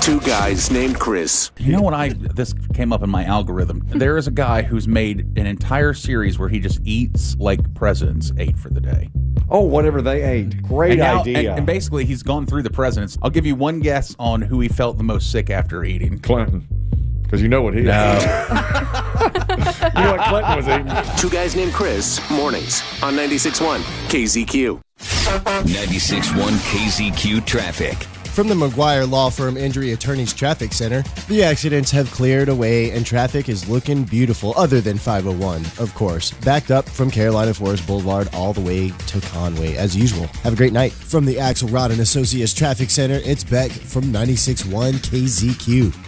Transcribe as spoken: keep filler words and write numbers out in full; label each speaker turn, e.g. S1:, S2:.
S1: Two guys named Chris.
S2: You know what I, this came up in my algorithm. There is a guy who's made an entire series where he just eats like presidents ate for the day.
S3: Oh, whatever they ate. Great
S2: and now,
S3: idea.
S2: And, and basically, he's gone through the presidents. I'll give you one guess on who he felt the most sick after eating.
S3: Clinton. Because you know what he
S2: No.
S3: ate. You know what Clinton was eating?
S1: Two guys named Chris, mornings on ninety-six point one K Z Q.
S4: ninety-six point one K Z Q traffic.
S5: From the McGuire Law Firm Injury Attorneys Traffic Center, the accidents have cleared away and traffic is looking beautiful, other than five oh one, of course. Backed up from Carolina Forest Boulevard all the way to Conway, as usual. Have a great night. From the Axelrod and Associates Traffic Center, it's Beck from ninety-six point one K Z Q.